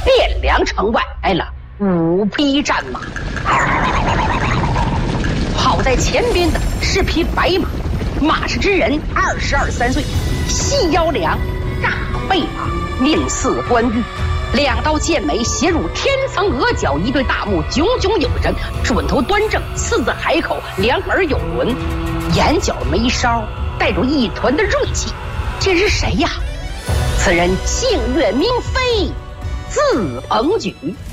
汴梁城外来了5匹战马。跑在前边的是匹白马，马氏之人22、3岁，细腰梁，大背马，面似关羽。2道剑眉斜入天层额角，一对大目炯炯有神，准头端正，刺字海口，两耳有轮，眼角眉梢带着一团的锐气。这是谁呀？此人姓岳名飞，字鹏举。